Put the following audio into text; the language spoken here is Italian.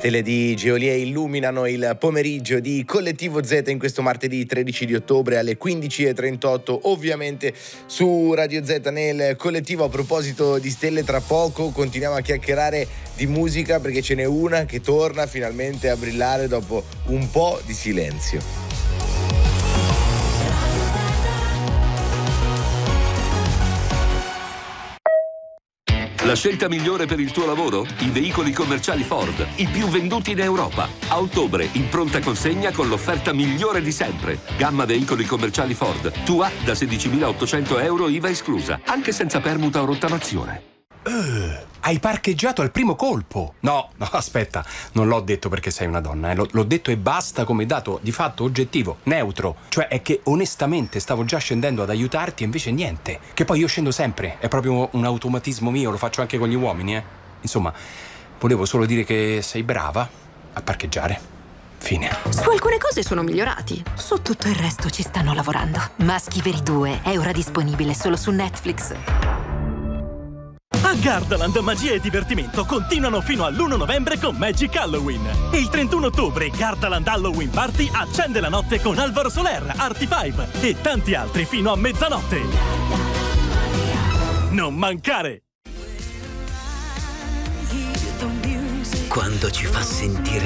Stelle di Geolier illuminano il pomeriggio di Collettivo Z in questo martedì 13 di ottobre alle 15:38, ovviamente su Radio Z nel collettivo. A proposito di stelle, tra poco continuiamo a chiacchierare di musica perché ce n'è una che torna finalmente a brillare dopo un po' di silenzio. La scelta migliore per il tuo lavoro? I veicoli commerciali Ford, i più venduti in Europa. A ottobre, in pronta consegna con l'offerta migliore di sempre. Gamma veicoli commerciali Ford. Tua da 16.800 euro IVA esclusa, anche senza permuta o rottamazione. Hai parcheggiato al primo colpo. No, aspetta, non l'ho detto perché sei una donna, l'ho detto e basta come dato di fatto oggettivo, neutro. Cioè è che onestamente stavo già scendendo ad aiutarti e invece niente. Che poi io scendo sempre, è proprio un automatismo mio, lo faccio anche con gli uomini, Insomma, volevo solo dire che sei brava a parcheggiare. Fine. Su alcune cose sono migliorati, su tutto il resto ci stanno lavorando. Maschi Veri 2 è ora disponibile solo su Netflix. A Gardaland magia e divertimento continuano fino all'1 novembre con Magic Halloween. E il 31 ottobre Gardaland Halloween Party accende la notte con Alvaro Soler, Arti5 e tanti altri fino a mezzanotte. Non mancare! Quando ci fa sentire